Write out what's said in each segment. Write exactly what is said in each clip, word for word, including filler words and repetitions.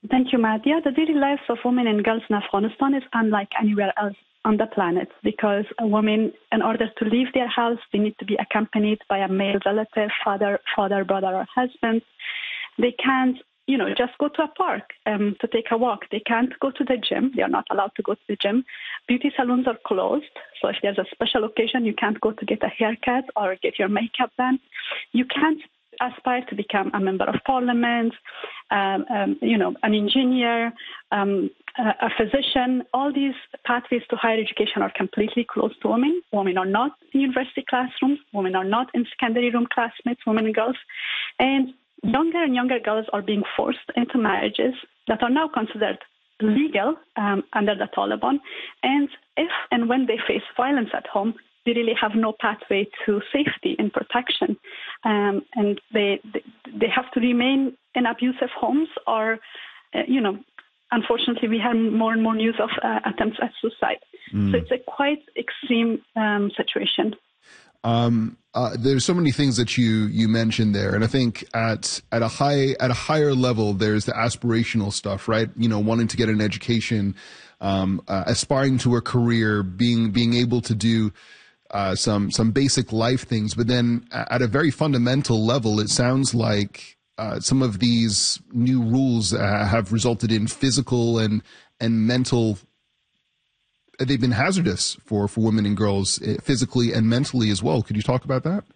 Thank you, Matt. Yeah, the daily lives of women and girls in Afghanistan is unlike anywhere else on the planet because women, in order to leave their house, they need to be accompanied by a male relative, father, father, brother, or husband. They can't, you know, just go to a park um, to take a walk. They can't go to the gym. They are not allowed to go to the gym. Beauty salons are closed. So if there's a special occasion, you can't go to get a haircut or get your makeup done. You can't aspire to become a member of parliament, um, um, you know, an engineer, um, a, a physician. All these pathways to higher education are completely closed to women. Women are not in university classrooms. Women are not in secondary room classmates, women and girls. And younger and younger girls are being forced into marriages that are now considered legal um, under the Taliban. And if and when they face violence at home, they really have no pathway to safety and protection. Um, and they they have to remain in abusive homes or, uh, you know, unfortunately, we have more and more news of uh, attempts at suicide. Mm. So it's a quite extreme um, situation. Um, uh, there's so many things that you you mentioned there, and I think at at a high at a higher level, there's the aspirational stuff, right? You know, wanting to get an education, um, uh, aspiring to a career, being being able to do uh, some some basic life things. But then, at a very fundamental level, it sounds like uh, some of these new rules uh, have resulted in physical and and mental. They've been hazardous for, for women and girls physically and mentally as well. Could you talk about that?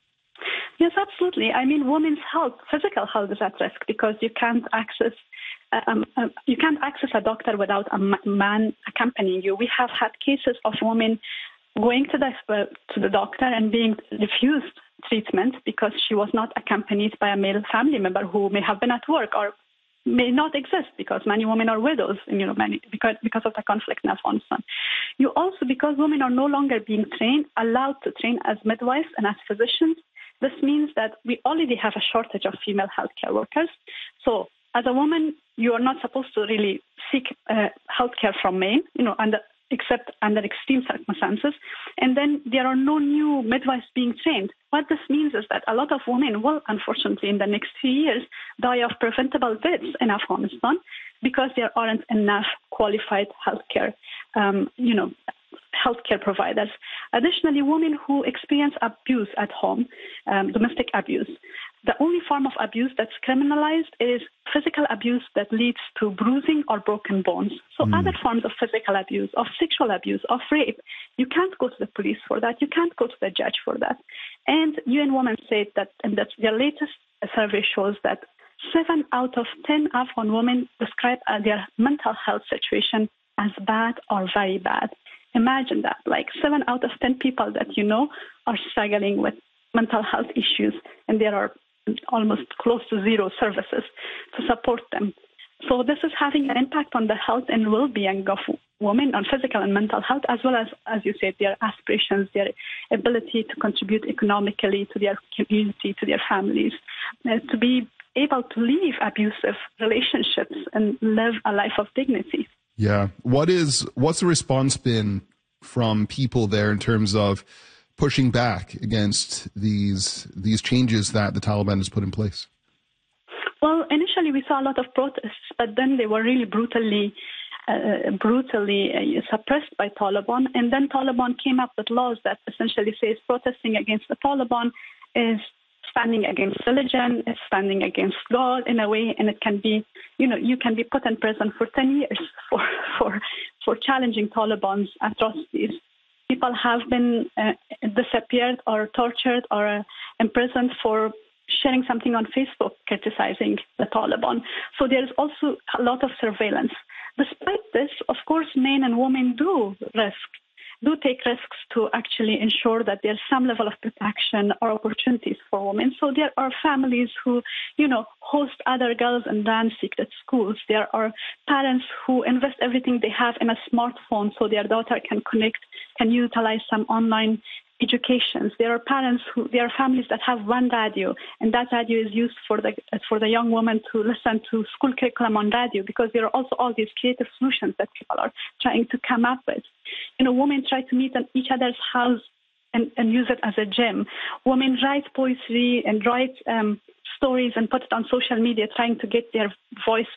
Yes, absolutely. I mean, women's health, physical health is at risk because you can't access um, uh, you can't access a doctor without a man accompanying you. We have had cases of women going to the uh, to the doctor and being refused treatment because she was not accompanied by a male family member who may have been at work or may not exist because many women are widows, and you know, many because because of the conflict in Afghanistan. You also, because women are no longer being trained, allowed to train as midwives and as physicians. This means that we already have a shortage of female healthcare workers. So, as a woman, you are not supposed to really seek uh, healthcare from men, you know, under except under extreme circumstances. And then there are no new midwives being trained. What this means is that a lot of women will, unfortunately, in the next few years, die of preventable deaths in Afghanistan because there aren't enough qualified healthcare, um, you know, healthcare providers. Additionally, women who experience abuse at home, um, domestic abuse, the only form of abuse that's criminalized is physical abuse that leads to bruising or broken bones. So mm. other forms of physical abuse, of sexual abuse, of rape, you can't go to the police for that. You can't go to the judge for that. And U N Women said that, and that their latest survey shows that seven out of ten Afghan women describe uh, their mental health situation as bad or very bad. Imagine that, like seven out of ten people that you know are struggling with mental health issues, and there are almost close to zero services to support them. So this is having an impact on the health and well-being of women, on physical and mental health, as well as, as you said, their aspirations, their ability to contribute economically to their community, to their families, uh, to be able to leave abusive relationships and live a life of dignity. Yeah. What is, what's the response been from people there in terms of pushing back against these these changes that the Taliban has put in place? Well, initially we saw a lot of protests, but then they were really brutally uh, brutally uh, suppressed by Taliban. And then Taliban came up with laws that essentially says protesting against the Taliban is standing against religion, is standing against God in a way, and it can be, you know, you can be put in prison for ten years for for, for challenging Taliban's atrocities. People have been uh, disappeared or tortured or uh, imprisoned for sharing something on Facebook criticizing the Taliban. So there's also a lot of surveillance. Despite this, of course, men and women do risk, do take risks to actually ensure that there's some level of protection or opportunities for women. So there are families who, you know, host other girls in dance secret schools. There are parents who invest everything they have in a smartphone so their daughter can connect, can utilize some online educations. There are parents who, there are families that have one radio, and that radio is used for the for the young woman to listen to school curriculum on radio, because there are also all these creative solutions that people are trying to come up with. You know, women try to meet in each other's house and, and use it as a gym. Women write poetry and write um, stories and put it on social media, trying to get their voice